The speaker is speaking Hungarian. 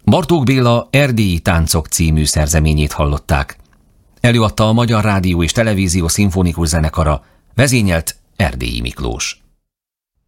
Bartók Béla Erdélyi táncok című szerzeményét hallották. Előadta a Magyar Rádió és Televízió Szimfonikus Zenekara, vezényelt Erdélyi Miklós.